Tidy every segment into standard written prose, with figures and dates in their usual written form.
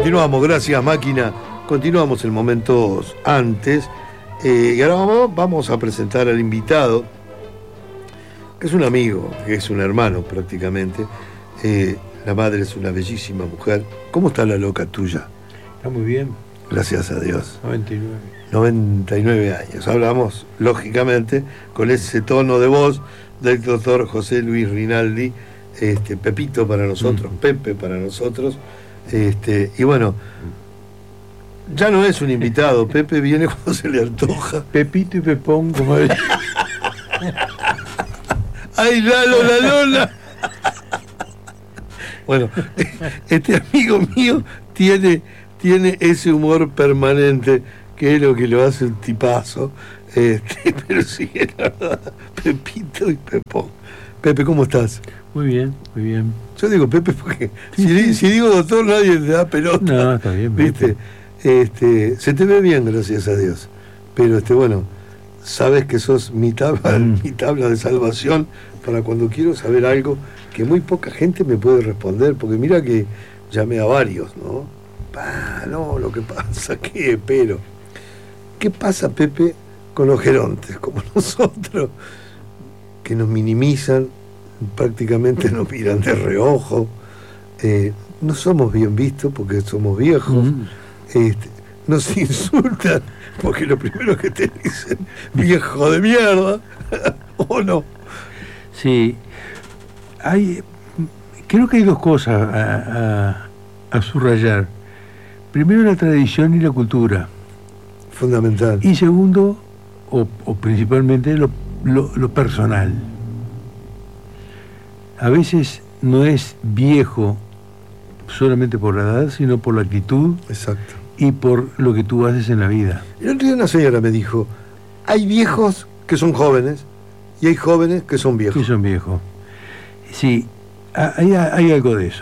Continuamos, gracias máquina. Continuamos en momentos antes. Y ahora vamos a presentar al invitado, que es un amigo, que es un hermano prácticamente. La madre es una bellísima mujer. ¿Cómo está la loca tuya? Está muy bien. Gracias a Dios. 99 años. Hablamos, lógicamente, con ese tono de voz del doctor José Luis Rinaldi, Pepito para nosotros, Pepe para nosotros. Y bueno, ya no es un invitado, Pepe viene cuando se le antoja. Pepito y Pepón, como es. ¡Ay, Lalo, la Lola! Bueno, este amigo mío tiene ese humor permanente, que es lo que lo hace un tipazo. Pero sí, la verdad, Pepito y Pepón. Pepe, ¿cómo estás? Muy bien, muy bien. Yo digo Pepe porque si digo doctor nadie te da pelota. No, está bien, ¿viste? Se te ve bien, gracias a Dios. Pero bueno, sabes que sos mi tabla de salvación para cuando quiero saber algo que muy poca gente me puede responder, porque mira que llamé a varios, ¿no? No, lo que pasa, pero ¿qué pasa, Pepe, con los gerontes como nosotros, que nos minimizan, prácticamente nos miran de reojo, no somos bien vistos porque somos viejos, nos insultan porque lo primero que te dicen, viejo de mierda, ¿o no? Sí, creo que hay dos cosas a subrayar. Primero, la tradición y la cultura. Fundamental. Y segundo, o principalmente, lo personal. A veces no es viejo solamente por la edad, sino por la actitud. Exacto. Y por lo que tú haces en la vida. El otro día una señora me dijo, hay viejos que son jóvenes y hay jóvenes que son viejos. Que son viejos. Sí, hay algo de eso.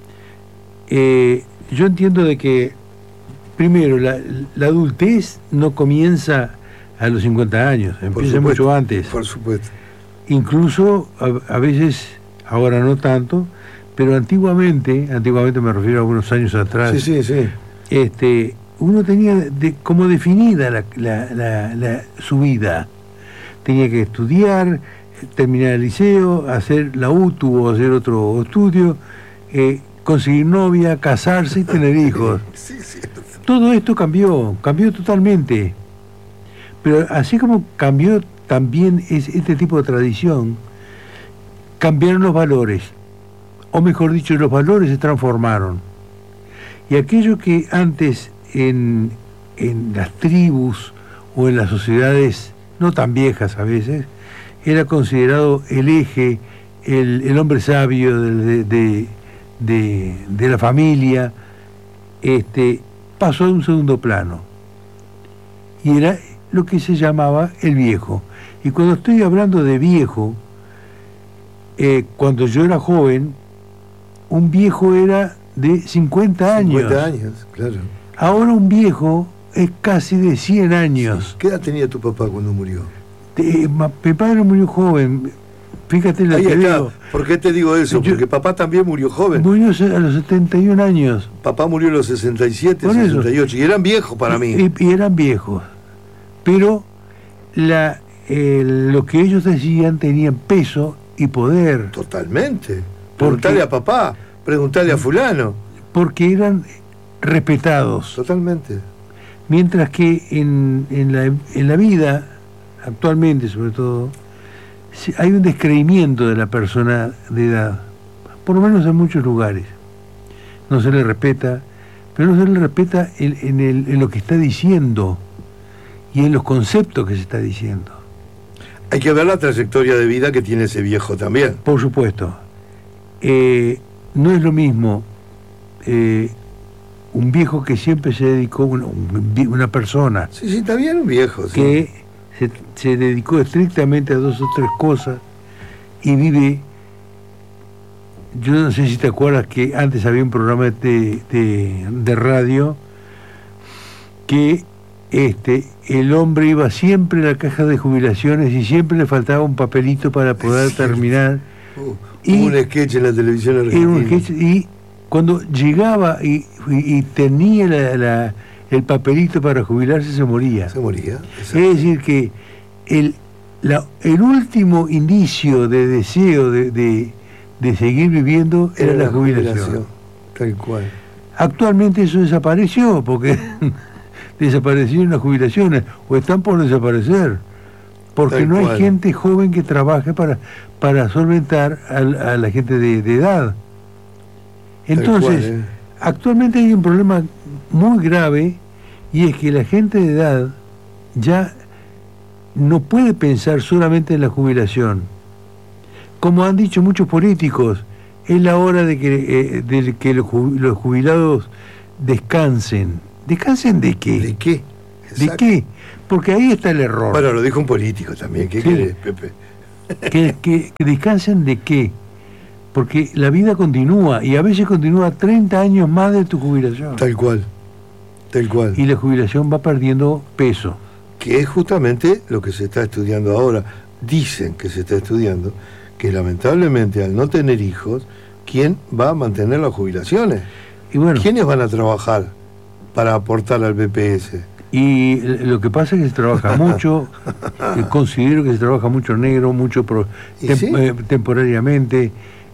Yo entiendo de que, primero, la adultez no comienza a los 50 años, empieza mucho antes. Por supuesto. Incluso, a veces, ahora no tanto, pero antiguamente me refiero a algunos años atrás. Sí. Uno tenía como definida su vida. Tenía que estudiar, terminar el liceo, hacer la UTU o hacer otro estudio, conseguir novia, casarse y tener hijos. Sí. Todo esto cambió totalmente. Pero así como cambió también este tipo de tradición, cambiaron los valores. O mejor dicho, los valores se transformaron. Y aquello que antes en las tribus o en las sociedades no tan viejas a veces, era considerado el eje, el hombre sabio de la familia, pasó a un segundo plano. Y era lo que se llamaba el viejo. Y cuando estoy hablando de viejo, cuando yo era joven, un viejo era de 50 años. 50 años, claro. Ahora un viejo es casi de 100 años. Sí. ¿Qué edad tenía tu papá cuando murió? Mi padre murió joven. Fíjate lo que digo. ¿Por qué te digo eso? Porque papá también murió joven. Murió a los 71 años. Papá murió a los 67, 68. Y eran viejos para mí. Y eran viejos. Pero lo que ellos decían tenían peso y poder. Totalmente. Preguntale a papá, preguntale a fulano. Porque eran respetados. Totalmente. Mientras que en la vida, actualmente sobre todo, hay un descreimiento de la persona de edad, por lo menos en muchos lugares. No se le respeta, pero no se le respeta en lo que está diciendo y en los conceptos que se está diciendo. Hay que ver la trayectoria de vida que tiene ese viejo también. Por supuesto. No es lo mismo un viejo que siempre se dedicó, una persona. Sí, está bien un viejo. Sí. Que se dedicó estrictamente a 2 o 3 cosas y vive. Yo no sé si te acuerdas que antes había un programa de radio que el hombre iba siempre a la caja de jubilaciones y siempre le faltaba un papelito para poder terminar. Hubo un sketch en la televisión argentina. Y cuando llegaba y y tenía el papelito para jubilarse, se moría. Se moría. Es decir, que el último indicio de deseo de seguir viviendo era la jubilación. Tal cual. Actualmente eso desapareció, porque desaparecieron las jubilaciones, o están por desaparecer, porque Tal no hay cual. gente joven que trabaje para solventar a la gente de edad. Entonces, cual, actualmente hay un problema muy grave, y es que la gente de edad ya no puede pensar solamente en la jubilación. Como han dicho muchos políticos, es la hora de que los jubilados descansen. ¿Descansen de qué? ¿De qué? ¿De qué? Porque ahí está el error. Bueno, lo dijo un político también. ¿Qué Sí. querés, Pepe? ¿Que descansen de qué? Porque la vida continúa, y a veces continúa 30 años más de tu jubilación. Tal cual. Tal cual. Y la jubilación va perdiendo peso. Que es justamente lo que se está estudiando ahora. Dicen que se está estudiando, que lamentablemente al no tener hijos, ¿quién va a mantener las jubilaciones? Y bueno, ¿Quiénes van a trabajar para aportar al BPS? y lo que pasa es que se trabaja mucho, considero que se trabaja mucho negro, mucho ¿Y sí? temporariamente,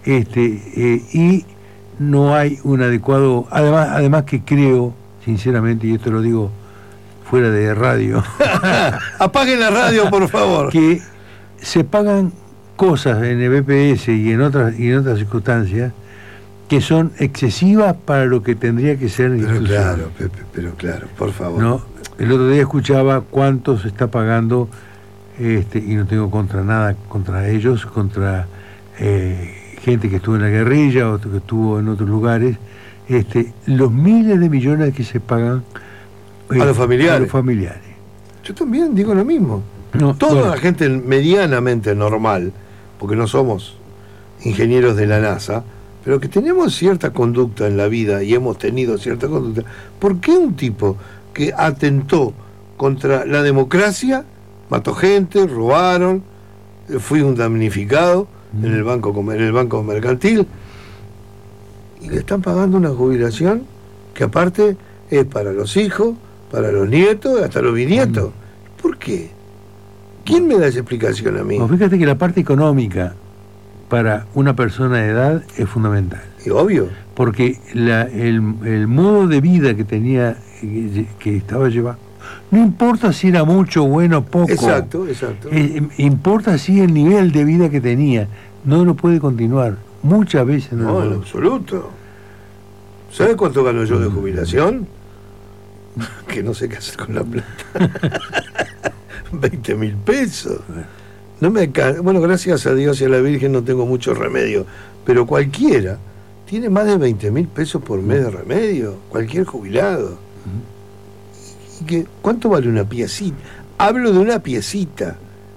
y no hay un adecuado, además que creo, sinceramente, y esto lo digo fuera de radio, Apaguen la radio, por favor. que se pagan cosas en el BPS y en otras circunstancias que son excesivas para lo que tendría que ser Pero institucional. claro, Pepe, pero claro, por favor. ¿No? El otro día escuchaba cuánto se está pagando, y no tengo nada contra ellos, contra gente que estuvo en la guerrilla o que estuvo en otros lugares, los miles de millones que se pagan A los familiares. a los familiares. Yo también digo lo mismo. No, Toda bueno, la gente medianamente normal, porque no somos ingenieros de la NASA, pero que tenemos cierta conducta en la vida y hemos tenido cierta conducta, ¿por qué un tipo que atentó contra la democracia, mató gente, robaron, fui un damnificado en el banco mercantil, y le están pagando una jubilación que aparte es para los hijos, para los nietos, hasta los bisnietos? ¿Por qué? ¿Quién me da esa explicación a mí? bueno, fíjate que la parte económica para una persona de edad es fundamental. Y obvio. Porque el modo de vida que tenía, que estaba llevando, no importa si era mucho, bueno, poco. Exacto. Importa sí el nivel de vida que tenía. No lo puede continuar. Muchas veces no. No, en absoluto. ¿Sabes cuánto gano yo de jubilación? Que no sé qué hacer con la plata. 20.000 pesos. No me alcanza. Bueno, gracias a Dios y a la Virgen no tengo mucho remedio, pero cualquiera tiene más de 20.000 pesos por mes de remedio, cualquier jubilado. ¿Y cuánto vale una piecita? Hablo de una piecita.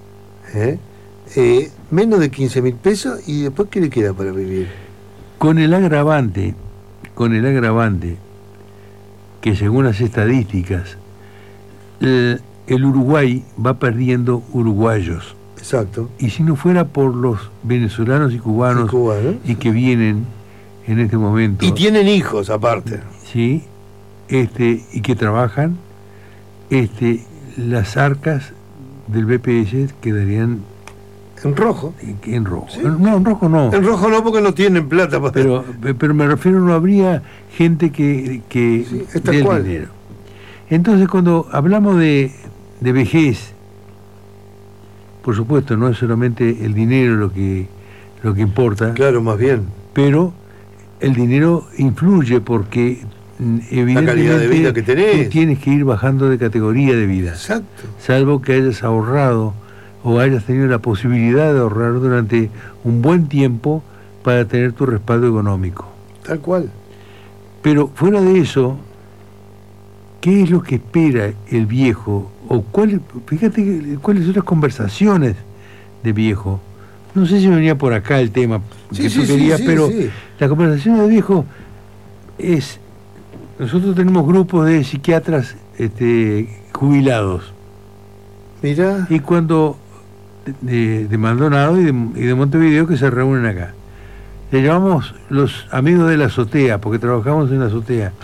Menos de 15.000 pesos, y después ¿qué le queda para vivir? Con el agravante que según las estadísticas, el Uruguay va perdiendo uruguayos. Exacto. Y si no fuera por los venezolanos y cubanos, y que vienen en este momento, y tienen hijos aparte, sí, y que trabajan, las arcas del BPS quedarían en rojo. en rojo. ¿Sí? No, en rojo no. En rojo no, porque no tienen plata para... Pero me refiero, no habría gente que Sí, es tal dé el cual. dinero. Entonces, cuando hablamos de vejez, por supuesto, no es solamente el dinero lo que importa, Claro, más bien. pero el dinero influye porque evidentemente La calidad de vida que tenés. tú tienes que ir bajando de categoría de vida, Exacto. salvo que hayas ahorrado o hayas tenido la posibilidad de ahorrar durante un buen tiempo para tener tu respaldo económico. Tal cual. Pero fuera de eso, ¿qué es lo que espera el viejo? O fíjate cuáles son las conversaciones de viejo. No sé si venía por acá el tema que tú querías, pero sí. la conversación de viejo es... Nosotros tenemos grupos de psiquiatras jubilados. Mirá. Y cuando de Maldonado y de Montevideo, que se reúnen acá. Le llamamos los amigos de la azotea, porque trabajamos en la azotea.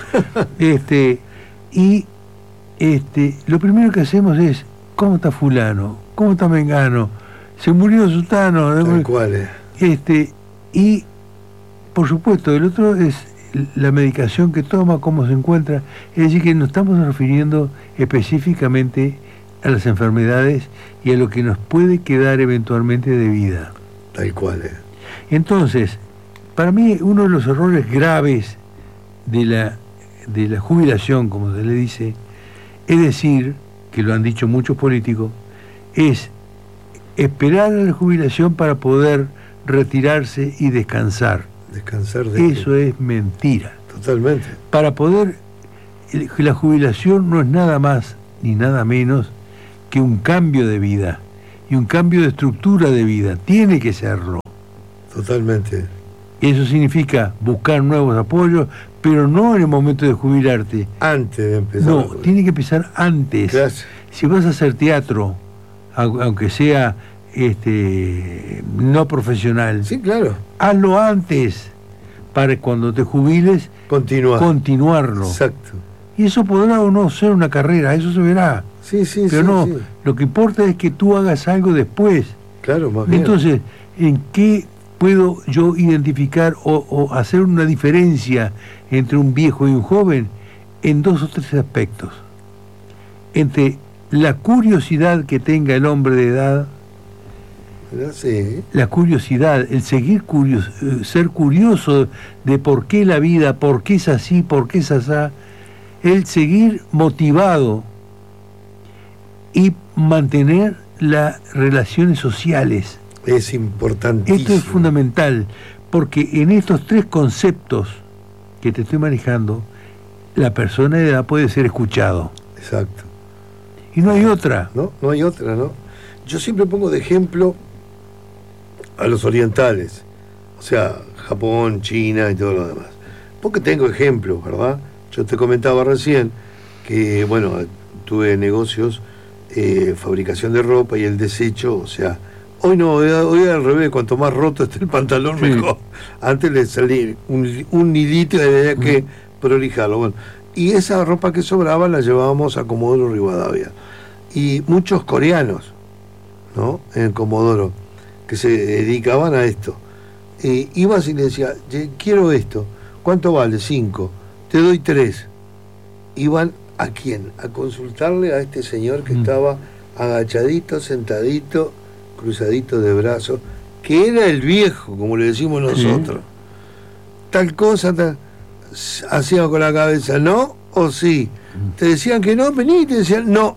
Lo primero que hacemos es, ¿cómo está fulano? ¿Cómo está mengano? Se murió sultano. Tal cual. Y, por supuesto, el otro es la medicación que toma, cómo se encuentra. Es decir, que nos estamos refiriendo específicamente a las enfermedades y a lo que nos puede quedar eventualmente de vida. Tal cual. Entonces, para mí, uno de los errores graves de la jubilación, como se le dice, es decir, que lo han dicho muchos políticos, es esperar a la jubilación para poder retirarse y descansar. Descansar de eso es mentira. Totalmente. Para poder, la jubilación no es nada más ni nada menos que un cambio de vida y un cambio de estructura de vida. Tiene que serlo. Totalmente. Eso significa buscar nuevos apoyos, pero no en el momento de jubilarte. Antes de empezar. No, tiene que empezar antes. Gracias. Si vas a hacer teatro, aunque sea no profesional, sí, claro, hazlo antes para cuando te jubiles continuarlo. Exacto. Y eso podrá o no ser una carrera, eso se verá. Sí, sí, pero sí, no, sí. Lo que importa es que tú hagas algo después. Claro, más bien. Entonces, ¿en qué puedo yo identificar o hacer una diferencia entre un viejo y un joven? En 2 o 3 aspectos. Entre la curiosidad que tenga el hombre de edad, sí. La curiosidad, el seguir ser curioso de por qué la vida, por qué es así, por qué es así, el seguir motivado y mantener las relaciones sociales. Es importantísimo. Esto es fundamental, porque en estos 3 conceptos que te estoy manejando, la persona de edad puede ser escuchado. Exacto. Y no hay otra. No hay otra, ¿no? Yo siempre pongo de ejemplo a los orientales, o sea, Japón, China y todo lo demás. Porque tengo ejemplos, ¿verdad? Yo te comentaba recién que, bueno, tuve negocios, fabricación de ropa y el desecho, o sea, hoy no, hoy al revés, cuanto más roto esté el pantalón, sí, mejor. Antes le salía un nidito y había que prolijarlo. Bueno, y esa ropa que sobraba la llevábamos a Comodoro Rivadavia. Y muchos coreanos, ¿no? En Comodoro, que se dedicaban a esto. Ibas y le decías, quiero esto, ¿cuánto vale? 5, te doy 3. Iban ¿a quién? A consultarle a este señor que estaba agachadito, sentadito, cruzadito de brazos, que era el viejo, como le decimos nosotros. Tal cosa, hacían con la cabeza, ¿no? O sí. Te decían que no, vení y te decían, no,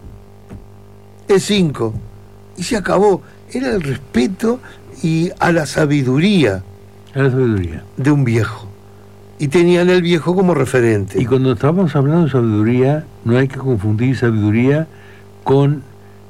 es 5. Y se acabó. Era el respeto y a la sabiduría. A la sabiduría. De un viejo. Y tenían el viejo como referente. Y cuando estamos hablando de sabiduría, no hay que confundir sabiduría con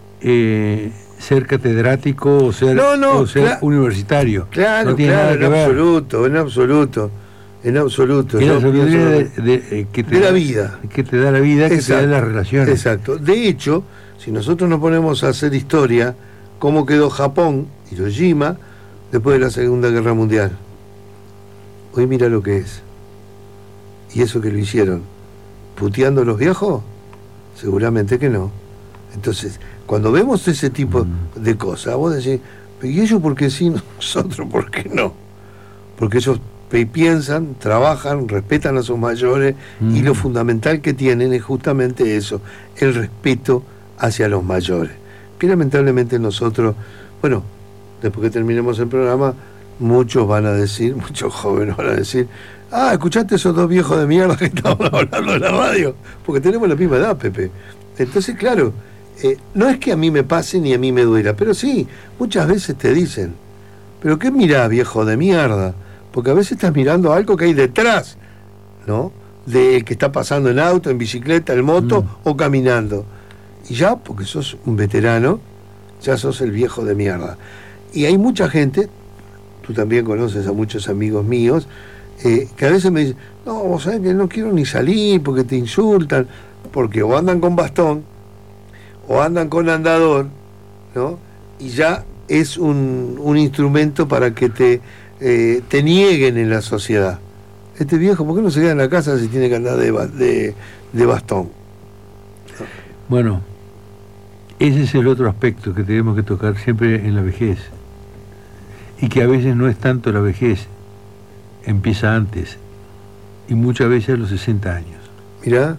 ser catedrático o ser, universitario. Claro, no tiene nada que ver. En absoluto. Es la sabiduría de la vida. Que te da la vida, que te da las relaciones. Exacto. De hecho, si nosotros nos ponemos a hacer historia, cómo quedó Japón, Hiroshima, después de la Segunda Guerra Mundial. Hoy mira lo que es. ¿Y eso que lo hicieron? ¿Puteando a los viejos? Seguramente que no. Entonces, cuando vemos ese tipo de cosas, vos decís, ¿y ellos por qué sí, nosotros por qué no? Porque ellos piensan, trabajan, respetan a sus mayores y lo fundamental que tienen es justamente eso, el respeto hacia los mayores. Que lamentablemente nosotros, bueno, después que terminemos el programa, muchos van a decir, muchos jóvenes van a decir, ¿escuchaste esos 2 viejos de mierda que estaban hablando en la radio? Porque tenemos la misma edad, Pepe. Entonces, claro, no es que a mí me pase ni a mí me duela, pero sí, muchas veces te dicen, ¿pero qué mirás, viejo de mierda? Porque a veces estás mirando algo que hay detrás, ¿no? De que está pasando en auto, en bicicleta, en moto o caminando. Y ya, porque sos un veterano, ya sos el viejo de mierda. Y hay mucha gente, tú también conoces a muchos amigos míos, que a veces me dicen, no, vos sabés que no quiero ni salir porque te insultan, porque o andan con bastón, o andan con andador, ¿no? Y ya es un instrumento para que te te nieguen en la sociedad. Este viejo, ¿por qué no se queda en la casa si tiene que andar de bastón? Bueno, ese es el otro aspecto que tenemos que tocar siempre en la vejez. Y que a veces no es tanto la vejez, empieza antes. Y muchas veces a los 60 años. Mirá.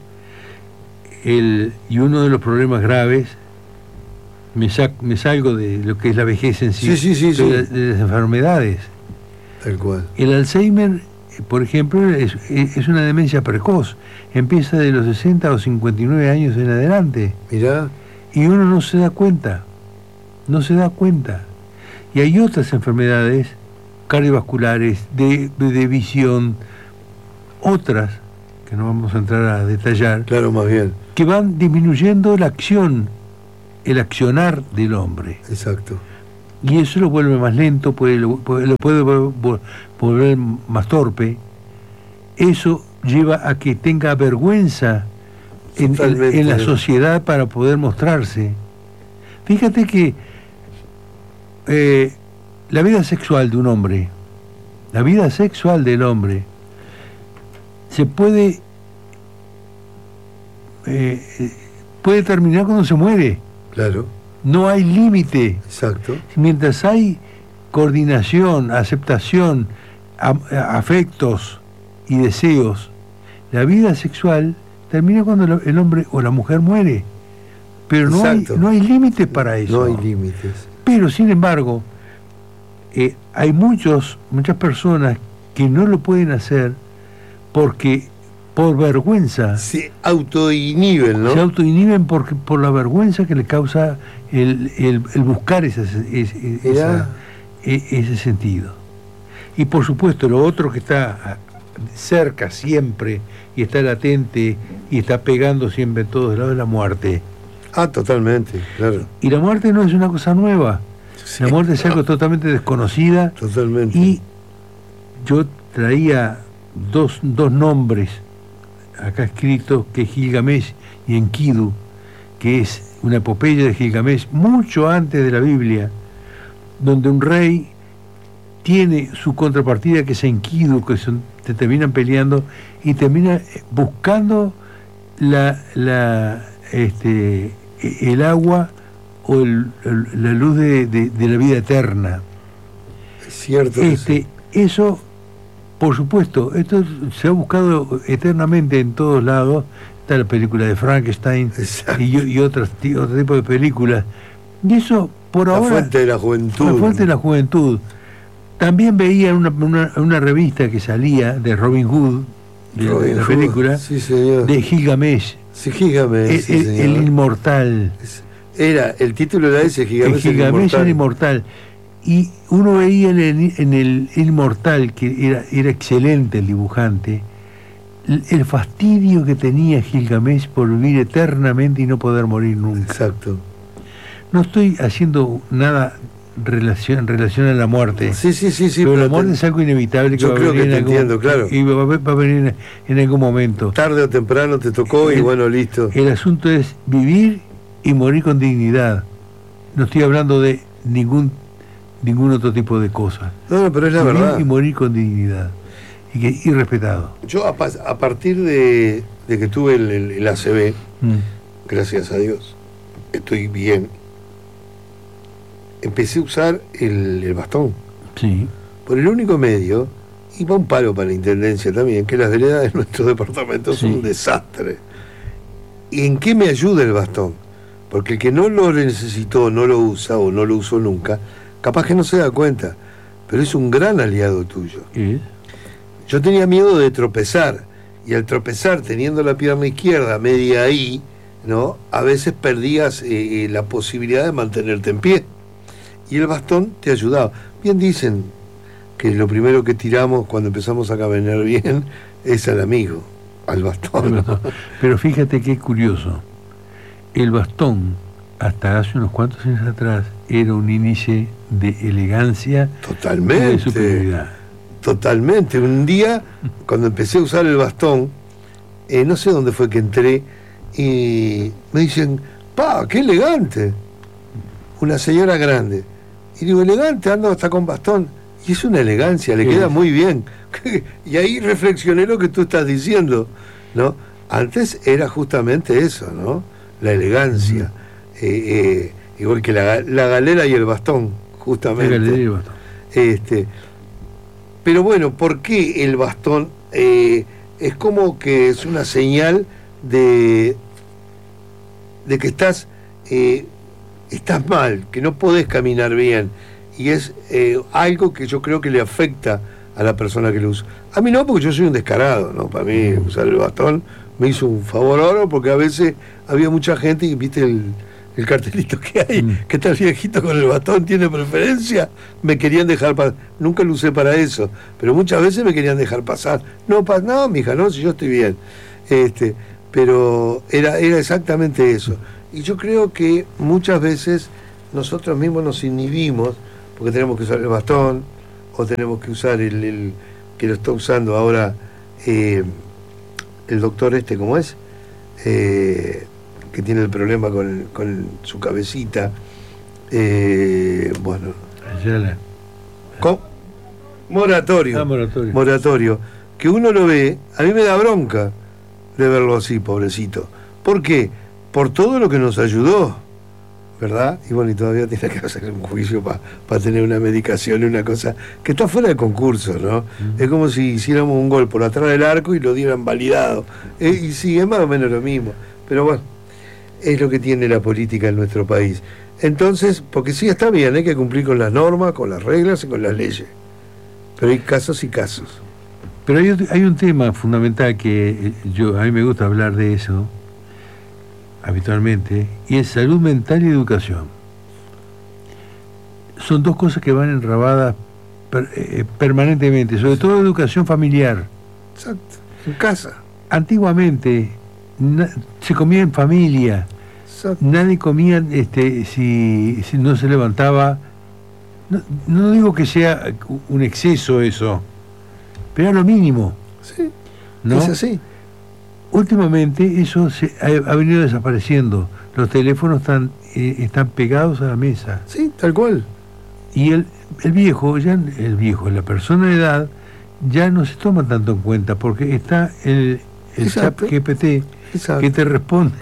Y uno de los problemas graves, me salgo de lo que es la vejez en sí, de las enfermedades. Tal cual. El Alzheimer, por ejemplo, es una demencia precoz. Empieza de los 60 o 59 años en adelante. Mirá. Y uno no se da cuenta. No se da cuenta. Y hay otras enfermedades cardiovasculares, de visión, otras, que no vamos a entrar a detallar. Claro, más bien. Que van disminuyendo la acción, el accionar del hombre. Exacto. Y eso lo vuelve más lento, lo puede volver más torpe. Eso lleva a que tenga vergüenza en la sociedad para poder mostrarse. Fíjate que la vida sexual de un hombre, la vida sexual del hombre, se puede terminar cuando se muere. Claro. No hay límite. Exacto. Mientras hay coordinación, aceptación, afectos y deseos, la vida sexual termina cuando el hombre o la mujer muere. Pero no hay límites para eso. No hay límites. Pero, sin embargo, hay muchas personas que no lo pueden hacer porque por vergüenza se autoinhiben, ¿no? Se autoinhiben por la vergüenza que le causa el buscar ese sentido. Y por supuesto lo otro que está cerca siempre y está latente y está pegando siempre en todos lados es la muerte. Totalmente, claro. Y la muerte no es una cosa nueva. Sí, la muerte es algo totalmente desconocida. Totalmente. Y yo traía dos nombres acá escritos, que es Gilgamesh y Enkidu, que es una epopeya de Gilgamesh mucho antes de la Biblia, donde un rey tiene su contrapartida, que es Enkidu, que te terminan peleando y termina buscando el agua o la luz de la vida eterna. Es cierto. Eso, por supuesto, esto se ha buscado eternamente en todos lados. Está la película de Frankenstein y otro tipo de películas. Y eso, por ahora... La fuente de la juventud. La fuente de la juventud. También veía una revista que salía de Robin Hood, de la película, sí, señor. de Gilgamesh. Sí, Gilgamesh, el inmortal. El título era ese, Gilgamesh el inmortal. Y uno veía en el inmortal, que era excelente el dibujante, el fastidio que tenía Gilgamesh por vivir eternamente y no poder morir nunca. Exacto. No estoy haciendo nada en relación a la muerte. Sí. Pero la muerte es algo inevitable que yo creo que te entiendo, claro. Y va a venir en algún momento. Tarde o temprano te tocó y bueno, listo. El asunto es vivir y morir con dignidad. No estoy hablando de ningún otro tipo de cosas. No, pero es la verdad. Y morir con dignidad y respetado. Yo a partir de que tuve el ACV, gracias a Dios, estoy bien. Empecé a usar el bastón. Sí. Por el único medio, y va un palo para la intendencia también, que las veredas de nuestro departamento son un desastre. ¿Y en qué me ayuda el bastón? Porque el que no lo necesitó, no lo usa o no lo usó nunca, capaz que no se da cuenta, pero es un gran aliado tuyo. Yo tenía miedo de tropezar, y al tropezar teniendo la pierna izquierda media ahí, ¿no? A veces perdías la posibilidad de mantenerte en pie. Y el bastón te ayudaba. Bien dicen que lo primero que tiramos cuando empezamos a caminar bien es al amigo, al bastón. Pero fíjate qué curioso. El bastón, hasta hace unos cuantos años atrás, era un índice de elegancia. Totalmente. Y de superioridad. Totalmente. Un día, cuando empecé a usar el bastón, no sé dónde fue que entré, y me dicen, ¡pa, qué elegante! Una señora grande. Y digo, elegante, ando hasta con bastón. Y es una elegancia, le queda muy bien. Y ahí reflexioné lo que tú estás diciendo, ¿no? Antes era justamente eso, ¿no? La elegancia. Igual que la galera y el bastón, justamente. La galera y el bastón. Pero bueno, ¿por qué el bastón? Es como que es una señal de que estás mal, que no podés caminar bien. Y es algo que yo creo que le afecta a la persona que lo usa. A mí no, porque yo soy un descarado, ¿no? Para mí usar el bastón me hizo un favor ahora, porque a veces había mucha gente y viste el cartelito que hay, que está el viejito con el bastón, tiene preferencia, me querían dejar pasar. Nunca lo usé para eso, pero muchas veces me querían dejar pasar. No, mija, no, si yo estoy bien. Pero era exactamente eso. Y yo creo que muchas veces nosotros mismos nos inhibimos porque tenemos que usar el bastón o tenemos que usar el que lo está usando ahora el doctor ¿cómo es? Que tiene el problema con su cabecita. Bueno. Moratorio. Moratorio. Que uno lo ve, a mí me da bronca de verlo así, pobrecito. ¿Por qué? Por todo lo que nos ayudó, ¿verdad? Y bueno, y todavía tiene que hacer un juicio para tener una medicación y una cosa que está fuera de concurso, ¿no? Es como si hiciéramos un gol por atrás del arco y lo dieran validado. Y sí, es más o menos lo mismo. Pero bueno, es lo que tiene la política en nuestro país. Entonces, porque sí está bien, hay que cumplir con las normas, con las reglas y con las leyes. Pero hay casos y casos. Pero hay un tema fundamental que a mí me gusta hablar de eso habitualmente, y es salud mental y educación. Son dos cosas que van enrabadas permanentemente, sobre todo educación familiar. Exacto, en casa. Antiguamente se comía en familia. Exacto. Nadie comía si no se levantaba. No digo que sea un exceso eso, pero era lo mínimo. Sí, ¿no? Es así. Últimamente eso ha venido desapareciendo. Los teléfonos están pegados a la mesa. Sí, tal cual. Y el viejo, la persona de edad, ya no se toma tanto en cuenta, porque está el chat GPT que te responde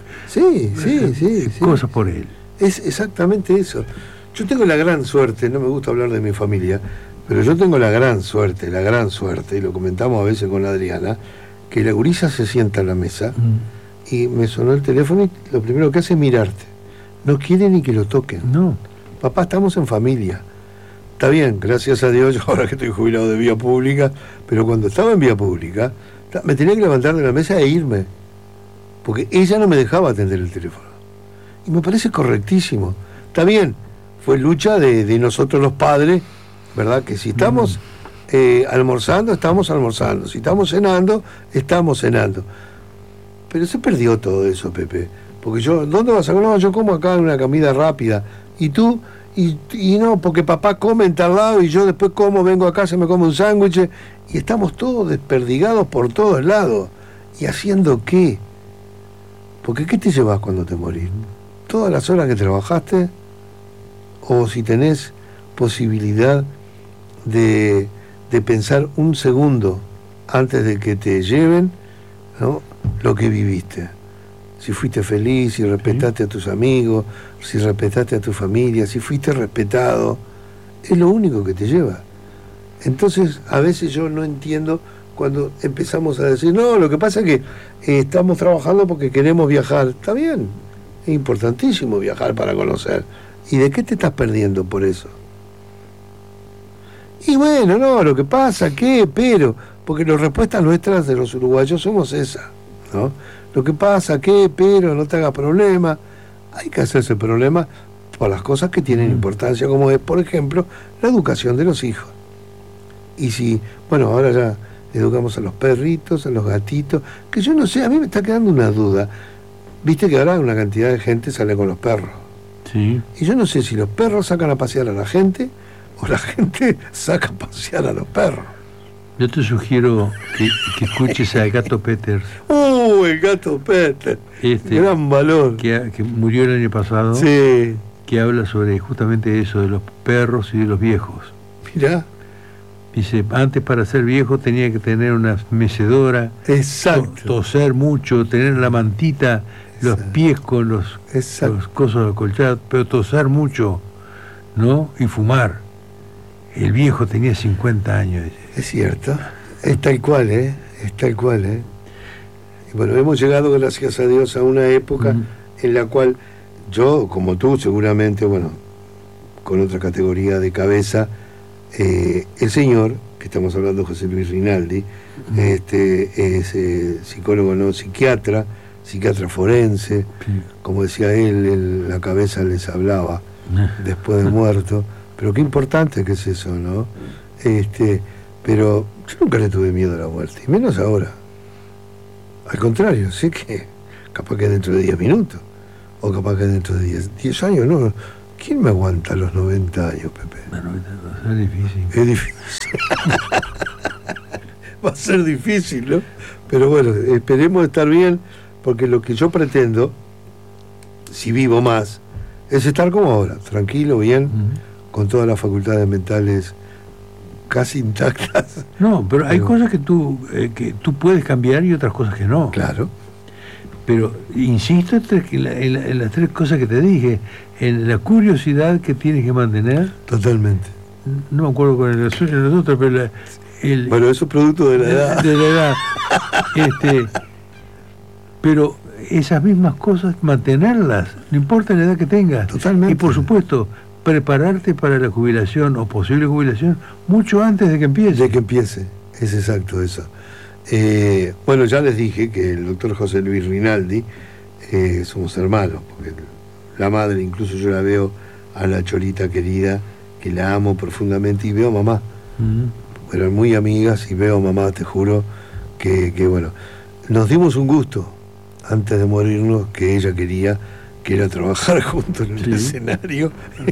cosas por él. Es exactamente eso. Yo tengo la gran suerte, no me gusta hablar de mi familia, pero yo tengo la gran suerte, y lo comentamos a veces con Adriana, que la gurisa se sienta a la mesa y me sonó el teléfono y lo primero que hace es mirarte. No quiere ni que lo toquen. No. Papá, estamos en familia. Está bien, gracias a Dios, yo ahora que estoy jubilado de vía pública, pero cuando estaba en vía pública, me tenía que levantar de la mesa e irme, porque ella no me dejaba atender el teléfono. Y me parece correctísimo. Está bien, fue lucha de nosotros los padres, ¿verdad? Que si estamos almorzando, estamos almorzando. Si estamos cenando, estamos cenando. Pero se perdió todo eso, Pepe. Porque ¿dónde vas a comer? No, yo como acá en una comida rápida. Y tú, y no, porque papá come en tal lado y yo después vengo a casa y me como un sándwich. Y estamos todos desperdigados por todos lados. ¿Y haciendo qué? Porque ¿qué te llevas cuando te morís? ¿Todas las horas que trabajaste? O si tenés posibilidad de pensar un segundo antes de que te lleven, ¿no? Lo que viviste. Si fuiste feliz, si respetaste a tus amigos, si respetaste a tu familia, si fuiste respetado, es lo único que te lleva. Entonces, a veces yo no entiendo cuando empezamos a decir, no, lo que pasa es que estamos trabajando porque queremos viajar. Está bien, es importantísimo viajar para conocer. ¿Y de qué te estás perdiendo por eso? Y bueno, no, lo que pasa, porque las respuestas nuestras de los uruguayos somos esas, ¿no? Lo que pasa, pero no te hagas problema. Hay que hacerse problema por las cosas que tienen importancia, como es, por ejemplo, la educación de los hijos. Y si, bueno, ahora ya educamos a los perritos, a los gatitos, que yo no sé, a mí me está quedando una duda. Viste que ahora una cantidad de gente sale con los perros. Sí. Y yo no sé si los perros sacan a pasear a la gente o la gente saca a pasear a los perros. Yo te sugiero que escuches al gato Peter. El gato Peter. Gran valor. Que murió el año pasado. Sí. Que habla sobre justamente eso, de los perros y de los viejos. Mirá. Dice, antes para ser viejo tenía que tener una mecedora, toser mucho, tener la mantita, los pies con los cosos acolchados, pero toser mucho, ¿no? Y fumar. El viejo tenía 50 años. Dice. Es cierto, es tal cual, es tal cual, Y bueno, hemos llegado, gracias a Dios, a una época en la cual yo, como tú, seguramente, bueno, con otra categoría de cabeza, el señor, que estamos hablando de José Luis Rinaldi, es psicólogo, no psiquiatra forense, como decía él, la cabeza les hablaba después de muerto, pero qué importante que es eso, ¿no? Pero yo nunca le tuve miedo a la muerte, y menos ahora. Al contrario, sé que capaz que dentro de 10 minutos, o capaz que dentro de 10 años, ¿no? ¿Quién me aguanta a los 90 años, Pepe? Es difícil. Es difícil. Va a ser difícil, ¿no? Pero bueno, esperemos estar bien, porque lo que yo pretendo, si vivo más, es estar como ahora, tranquilo, bien, con todas las facultades mentales casi intactas. No, pero hay cosas que tú puedes cambiar y otras cosas que no. Claro. Pero insisto en las tres cosas que te dije, en la curiosidad que tienes que mantener. Totalmente. No me acuerdo con el suyo de nosotros, pero bueno, eso es producto de la edad. De la edad. Pero esas mismas cosas, mantenerlas, no importa la edad que tengas. Totalmente. Y por supuesto, prepararte para la jubilación o posible jubilación mucho antes de que empiece. De que empiece, es exacto eso. Bueno, ya les dije que el doctor José Luis Rinaldi, somos hermanos, porque la madre, incluso yo la veo a la Cholita querida, que la amo profundamente, y veo a mamá. Eran muy amigas, y veo a mamá, te juro, que bueno, nos dimos un gusto antes de morirnos, que ella quería, que era trabajar juntos en el escenario,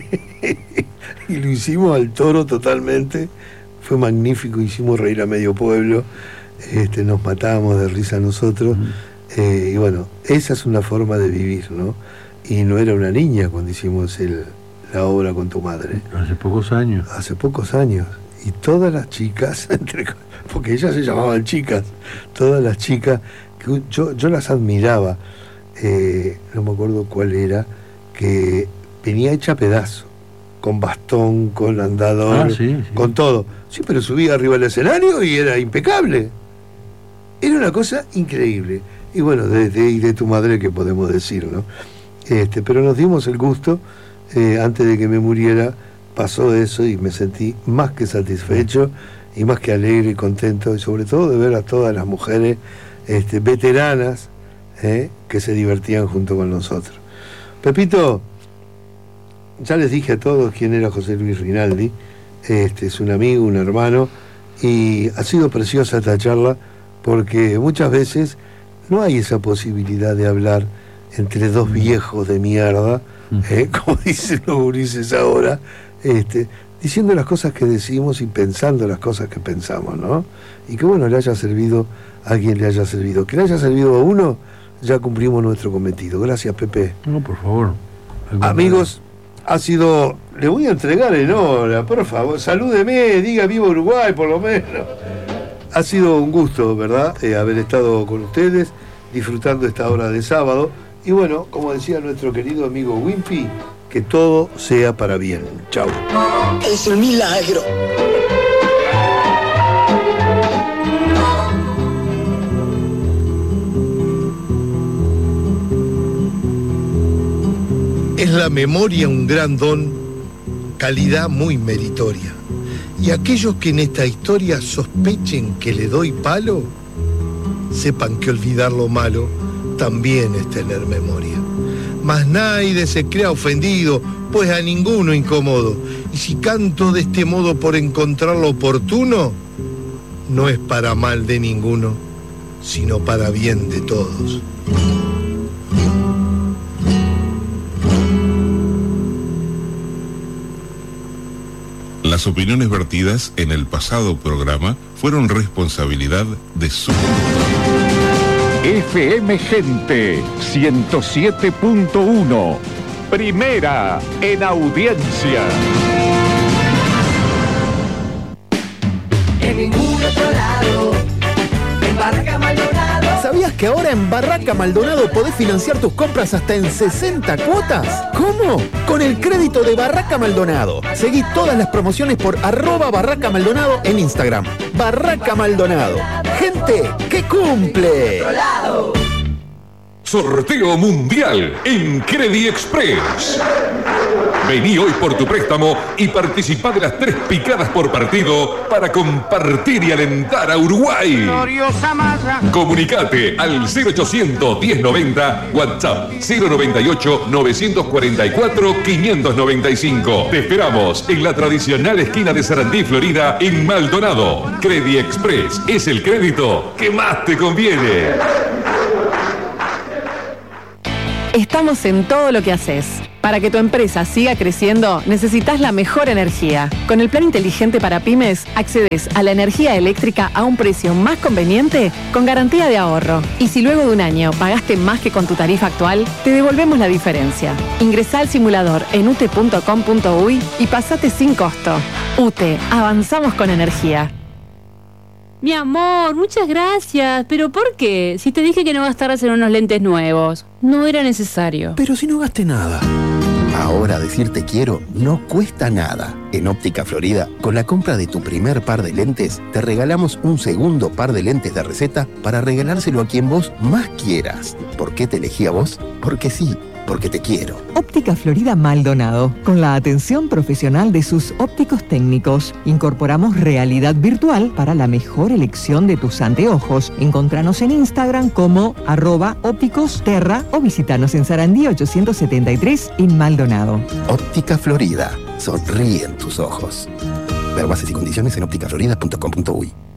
y lo hicimos al toro totalmente, fue magnífico, hicimos reír a medio pueblo, nos matábamos de risa nosotros, y bueno, esa es una forma de vivir, ¿no? Y no era una niña cuando hicimos la obra con tu madre. Hace pocos años. Hace pocos años. Y todas las chicas, porque ellas se llamaban chicas, todas las chicas, que yo las admiraba, no me acuerdo cuál era, que venía hecha pedazo, con bastón, con andador, con todo. Sí, pero subía arriba del escenario y era impecable. Era una cosa increíble. Y bueno, de tu madre, ¿qué podemos decir, no? Pero nos dimos el gusto, antes de que me muriera, pasó eso y me sentí más que satisfecho y más que alegre y contento, y sobre todo de ver a todas las mujeres veteranas que se divertían junto con nosotros. Pepito, ya les dije a todos quién era José Luis Rinaldi, es un amigo, un hermano, y ha sido preciosa esta charla, porque muchas veces no hay esa posibilidad de hablar entre dos viejos de mierda, como dicen los gurises ahora, diciendo las cosas que decimos y pensando las cosas que pensamos, ¿no? Y que bueno, le haya servido a quien le haya servido. Que le haya servido a uno, ya cumplimos nuestro cometido. Gracias, Pepe. No, por favor. Amigos, ha sido... Le voy a entregar en hora, por favor. Salúdeme, diga viva Uruguay, por lo menos. Ha sido un gusto, ¿verdad?, haber estado con ustedes, disfrutando esta hora de sábado. Y bueno, como decía nuestro querido amigo Wimpy, que todo sea para bien. Chau. Es un milagro. Es la memoria un gran don, calidad muy meritoria. Y aquellos que en esta historia sospechen que le doy palo, sepan que olvidar lo malo también es tener memoria. Mas nadie se crea ofendido, pues a ninguno incomodo. Y si canto de este modo por encontrar lo oportuno, no es para mal de ninguno, sino para bien de todos. Las opiniones vertidas en el pasado programa fueron responsabilidad de su conductor. FM Gente 107.1, primera en audiencia. En Barraca Maldonado. ¿Sabías que ahora en Barraca Maldonado podés financiar tus compras hasta en 60 cuotas? ¿Cómo? Con el crédito de Barraca Maldonado. Seguí todas las promociones por @Barraca Maldonado en Instagram. Barraca Maldonado. Gente que cumple. Sorteo mundial en Credit Express. Vení hoy por tu préstamo y participá de las 3 picadas por partido para compartir y alentar a Uruguay. Comunicate al 0800 1090, WhatsApp 098 944 595. Te esperamos en la tradicional esquina de Sarandí, Florida, en Maldonado. Credit Express es el crédito que más te conviene. Estamos en todo lo que haces. Para que tu empresa siga creciendo, necesitas la mejor energía. Con el plan inteligente para pymes, accedes a la energía eléctrica a un precio más conveniente con garantía de ahorro. Y si luego de un año pagaste más que con tu tarifa actual, te devolvemos la diferencia. Ingresá al simulador en ute.com.uy y pasate sin costo. UTE, avanzamos con energía. Mi amor, muchas gracias. ¿Pero por qué? Si te dije que no gastaras en unos lentes nuevos. No era necesario. Pero si no gasté nada. Ahora decir te quiero no cuesta nada. En Óptica Florida, con la compra de tu primer par de lentes, te regalamos un segundo par de lentes de receta para regalárselo a quien vos más quieras. ¿Por qué te elegí a vos? Porque sí. Porque te quiero. Óptica Florida Maldonado. Con la atención profesional de sus ópticos técnicos, incorporamos realidad virtual para la mejor elección de tus anteojos. Encontranos en Instagram como @ópticosterra o visitanos en Sarandí 873 en Maldonado. Óptica Florida. Sonríe en tus ojos. Ver bases y condiciones en ópticaflorida.com.uy.